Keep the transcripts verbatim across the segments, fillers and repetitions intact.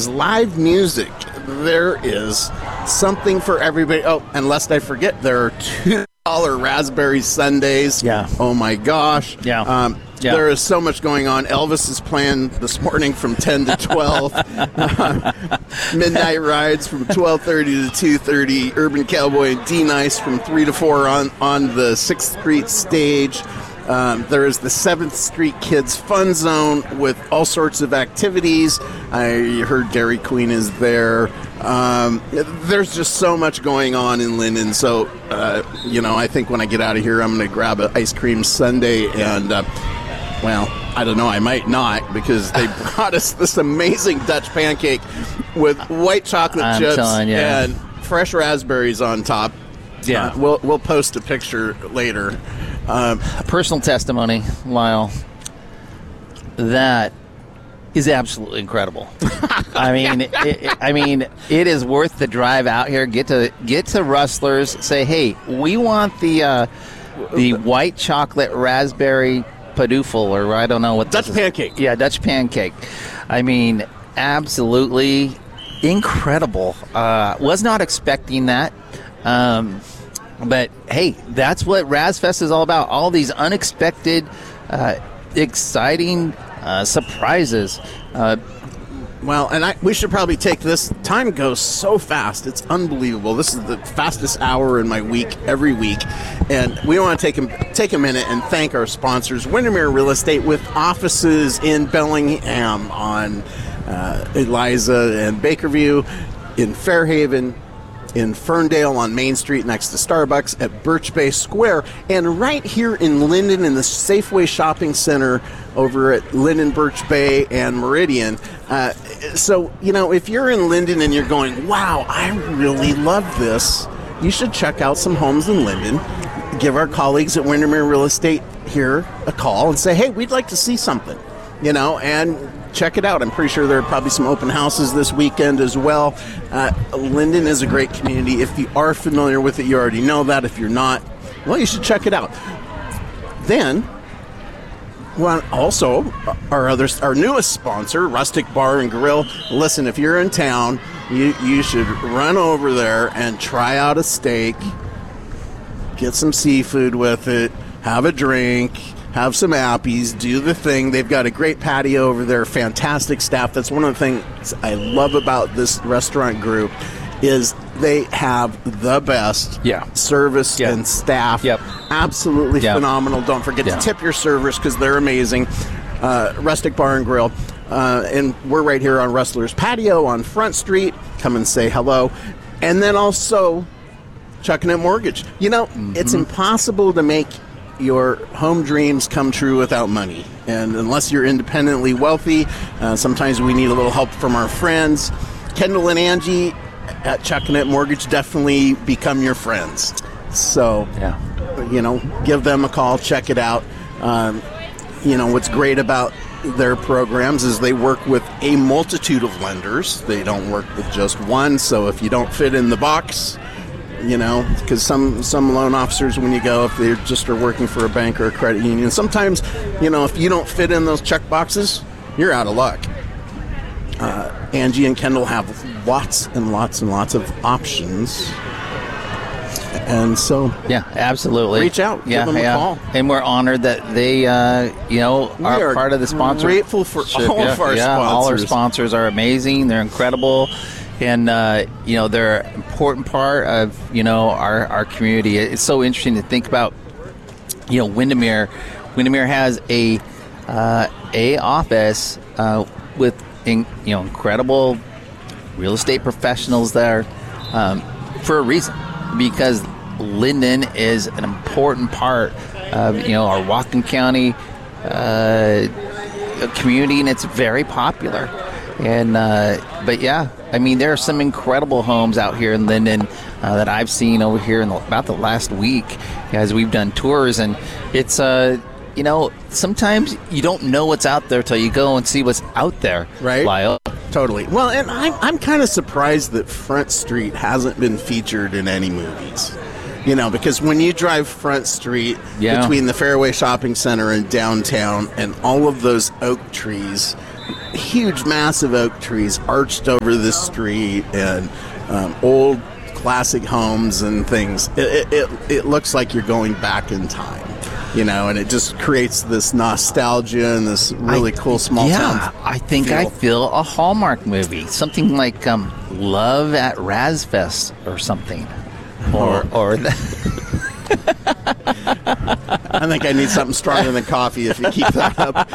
is live music. There is something for everybody. Oh, and lest I forget, there are two dollar raspberry sundaes. Yeah. Oh, my gosh. Yeah. Um, Yeah. There is so much going on. Elvis is playing this morning from ten to twelve. uh, midnight rides from twelve thirty to two thirty. Urban Cowboy and D-Nice from three to four on, on the sixth Street stage. Um, there is the seventh Street Kids Fun Zone with all sorts of activities. I heard Dairy Queen is there. Um, there's just so much going on in Linden. So, uh, you know, I think when I get out of here, I'm going to grab an ice cream sundae and... Uh, Well, I don't know. I might not because they brought us this amazing Dutch pancake with white chocolate I'm chips telling you. and fresh raspberries on top. Yeah. Uh, we'll we'll post a picture later. Um, Personal testimony, Lyle. That is absolutely incredible. I mean, it, it, I mean, it is worth the drive out here. Get to get to Rustlers. Say, hey, we want the uh, the white chocolate raspberry padoofle, or I don't know what Dutch this is. pancake. Yeah, Dutch pancake. I mean, absolutely incredible. Uh, was not expecting that. Um, but hey, that's what RazFest is all about. All these unexpected, uh, exciting uh, surprises. Uh, Well, and I, we should probably take this. Time goes so fast. It's unbelievable. This is the fastest hour in my week every week. And we want to take a, take a minute and thank our sponsors, Windermere Real Estate, with offices in Bellingham on uh, Eliza and Bakerview, in Fairhaven, in Ferndale on Main Street next to Starbucks, at Birch Bay Square, and right here in Linden in the Safeway Shopping Center over at Linden, Birch Bay, and Meridian. Uh, so, you know, if you're in Linden and you're going, wow, I really love this, you should check out some homes in Linden. Give our colleagues at Windermere Real Estate here a call and say, hey, we'd like to see something, you know, and check it out. I'm pretty sure there are probably some open houses this weekend as well. Uh, Linden is a great community. If you are familiar with it, you already know that. If you're not, well, you should check it out. Then, well, also, our other, our newest sponsor, Rustic Bar and Grill. Listen, if you're in town, you, you should run over there and try out a steak, get some seafood with it, have a drink, have some appies, do the thing. They've got a great patio over there, fantastic staff. That's one of the things I love about this restaurant group is they have the best Yeah. service Yeah. and staff. Yep. Absolutely Yep. phenomenal. Don't forget Yeah. to tip your servers because they're amazing. Uh, Rustic Bar and Grill. Uh, and we're right here on Rustler's Patio on Front Street. Come and say hello. And then also Chuckanet Mortgage. You know, mm-hmm. It's impossible to make your home dreams come true without money. And unless you're independently wealthy, uh, sometimes we need a little help from our friends. Kendall and Angie at Chuckanet Mortgage definitely become your friends. So, Yeah. you know, give them a call, check it out. Um, you know, what's great about their programs is they work with a multitude of lenders. They don't work with just one. So if you don't fit in the box, you know, because some, some loan officers, when you go, if they just are working for a bank or a credit union, sometimes, you know, if you don't fit in those check boxes, you're out of luck. Uh, Angie and Kendall have lots and lots and lots of options. And so, Yeah, absolutely. reach out, Yeah, give them yeah. a call. And we're honored that they, uh, you know, We are, are part of the sponsor. grateful for all yeah, of our yeah, all our sponsors. sponsors are amazing. They're incredible. And, uh, you know, they're an important part of, you know, our, our community. It's so interesting to think about, you know, Windermere. Windermere has a uh, a office uh, with, in, you know, incredible real estate professionals there um, for a reason. Because Linden is an important part of, you know, our Whatcom County uh, community, and it's very popular. And uh, but yeah, I mean, there are some incredible homes out here in Linden uh, that I've seen over here in the, about the last week as we've done tours, and it's uh, you know, sometimes you don't know what's out there till you go and see what's out there, Right. Lyle? Totally. Well, and I'm, I'm kind of surprised that Front Street hasn't been featured in any movies. You know, because when you drive Front Street Yeah. between the Fairway Shopping Center and downtown and all of those oak trees, huge, massive oak trees arched over the street, and um, old classic homes and things. It, it, it, it looks like you're going back in time. You know, and it just creates this nostalgia and this really I, cool small yeah, town. Yeah, I think feel. I feel a Hallmark movie, something like um, Love at Razfest or something, or oh. or. The I think I need something stronger than coffee if you keep that up.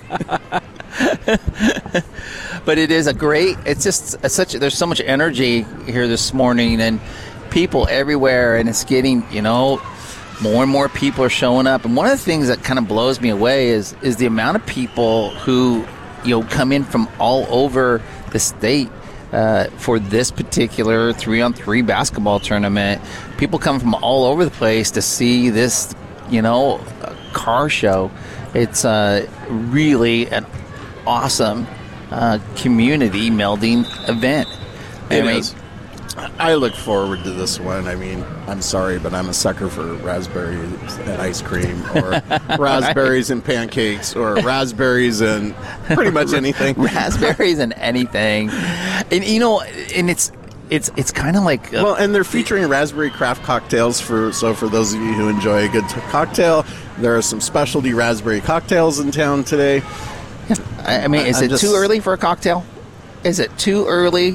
But it is a great. It's just a, such. There's so much energy here this morning, and people everywhere, and it's getting you know. More and more people are showing up, and one of the things that kind of blows me away is is the amount of people who you know come in from all over the state uh, for this particular three-on-three basketball tournament. People come from all over the place to see this, you know, car show. It's uh, really an awesome uh, community melding event. It I mean, is. I look forward to this one. I mean, I'm sorry, but I'm a sucker for raspberries and ice cream, or raspberries and pancakes, or raspberries and pretty much anything. Raspberries and anything. And, you know, and it's it's it's kind of like... A, well, and they're featuring raspberry craft cocktails. For So for those of you who enjoy a good t- cocktail, there are some specialty raspberry cocktails in town today. I, I mean, is I'm it just, too early for a cocktail? Is it too early?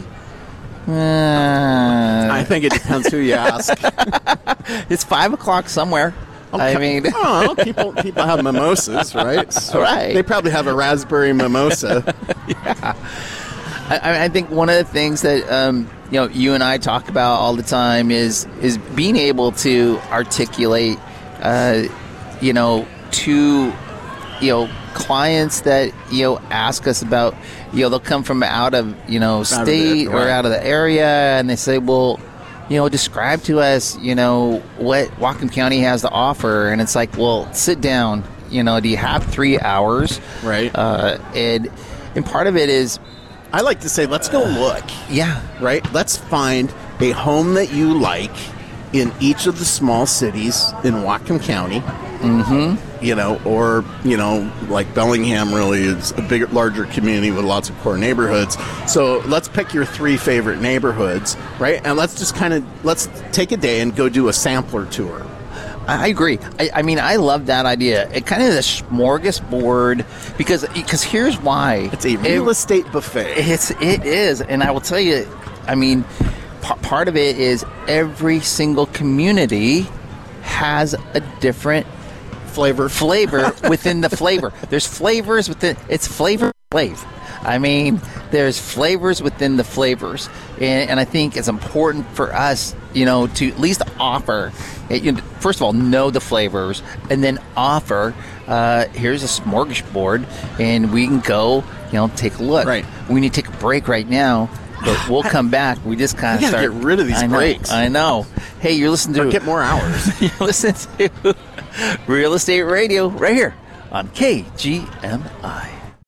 Uh, I think it depends who you ask. It's five o'clock somewhere. Okay. I mean, oh, people people have mimosas, right? So right. They probably have a raspberry mimosa. Yeah. I, I think one of the things that um, you know you and I talk about all the time is is being able to articulate, uh, you know, to you know. clients that you know ask us about, you know they'll come from out of you know state or out of the area, and they say, well, you know describe to us you know what Whatcom County has to offer, and it's like, well, sit down, you know do you have three hours, right? Uh, and and part of it is, I like to say, let's go look. Yeah, right. Let's find a home that you like in each of the small cities in Whatcom County. Mm-hmm. You know, or, you know, like Bellingham really is a bigger, larger community with lots of core neighborhoods. So let's pick your three favorite neighborhoods, right? And let's just kind of, let's take a day and go do a sampler tour. I agree. I, I mean, I love that idea. It kind of the smorgasbord, because because here's why. It's a real it, estate buffet. It's, it is. And I will tell you, I mean, p- part of it is every single community has a different flavor flavor within the flavor. There's flavors within, it's flavor flav. I mean, there's flavors within the flavors, and, and I think it's important for us, you know, to at least offer, you know, first of all, know the flavors, and then offer, uh, here's a smorgasbord, and we can go, you know, take a look. Right. We need to take a break right now, but we'll come back. We just kind of start. Get rid of these I know, breaks. I know. Hey, you're listening to... Or get more hours. You're listening to Real Estate Radio right here on K G M I.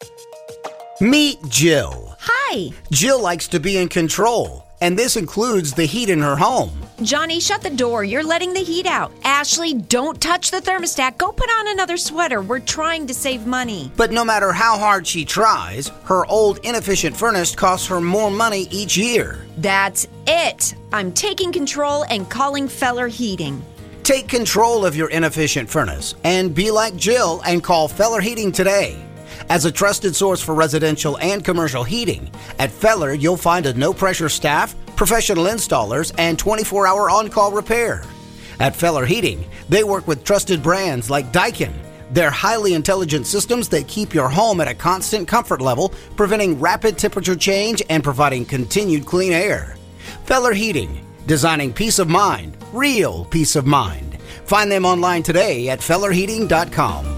Meet Jill. Hi. Jill likes to be in control, and this includes the heat in her home. Johnny, shut the door. You're letting the heat out. Ashley, don't touch the thermostat. Go put on another sweater. We're trying to save money. But no matter how hard she tries, her old inefficient furnace costs her more money each year. That's it. I'm taking control and calling Feller Heating. Take control of your inefficient furnace and be like Jill and call Feller Heating today. As a trusted source for residential and commercial heating, at Feller you'll find a no-pressure staff, professional installers, and twenty-four hour on-call repair. At Feller Heating, they work with trusted brands like Daikin. They're highly intelligent systems that keep your home at a constant comfort level, preventing rapid temperature change and providing continued clean air. Feller Heating, designing peace of mind, real peace of mind. Find them online today at feller heating dot com.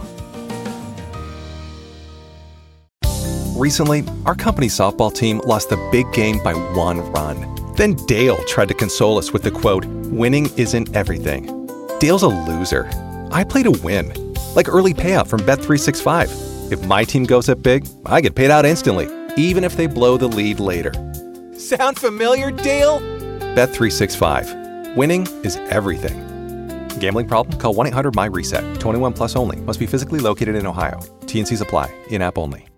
Recently, our company softball team lost the big game by one run. Then Dale tried to console us with the quote, "Winning isn't everything." Dale's a loser. I play to win, like early payout from Bet three sixty-five. If my team goes up big, I get paid out instantly, even if they blow the lead later. Sound familiar, Dale? Bet three sixty-five. Winning is everything. Gambling problem? Call one eight hundred M Y RESET. twenty-one plus only. Must be physically located in Ohio. T and Cs apply. In-app only.